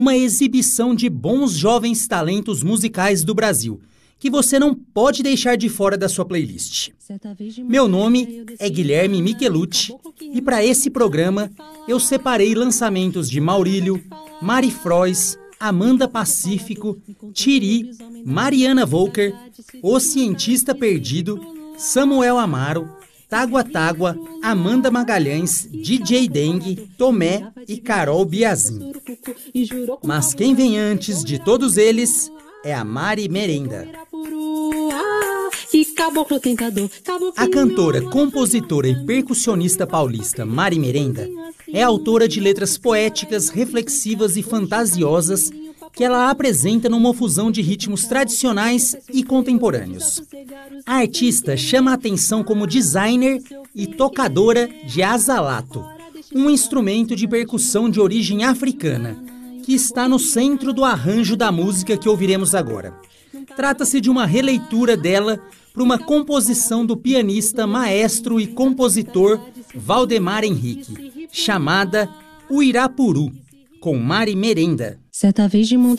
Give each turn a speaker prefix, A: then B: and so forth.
A: Uma exibição de bons jovens talentos musicais do Brasil, que você não pode deixar de fora da sua playlist. Meu nome é Guilherme Michelucci e para esse programa eu separei lançamentos de Maurílio, Mari Frois, Amanda Pacífico, Thierry, Mariana Volker, O Cientista Perdido, Samuel Amaro, Tágua Tágua, Amanda Magalhães, DJ Dengue, Tomé e Carol Biazin. Mas quem vem antes de todos eles é a Mari Merenda. A cantora, compositora e percussionista paulista Mari Merenda é autora de letras poéticas, reflexivas e fantasiosas que ela apresenta numa fusão de ritmos tradicionais e contemporâneos. A artista chama a atenção como designer e tocadora de azalato, um instrumento de percussão de origem africana, que está no centro do arranjo da música que ouviremos agora. Trata-se de uma releitura dela para uma composição do pianista, maestro e compositor Valdemar Henrique, chamada O Irapuru, com Mari Merenda.
B: Certa vez de